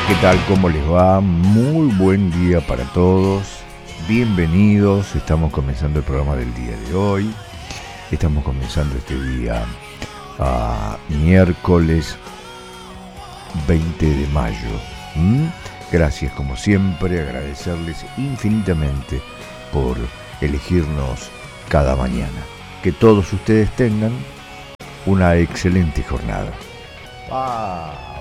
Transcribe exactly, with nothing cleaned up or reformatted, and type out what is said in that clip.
¿qué tal? ¿Cómo les va? Muy buen día para todos. Bienvenidos. Estamos comenzando el programa del día de hoy. Estamos comenzando este día a miércoles veinte de mayo. ¿Mm? Gracias como siempre, agradecerles infinitamente por elegirnos cada mañana. Que todos ustedes tengan una excelente jornada. Ah.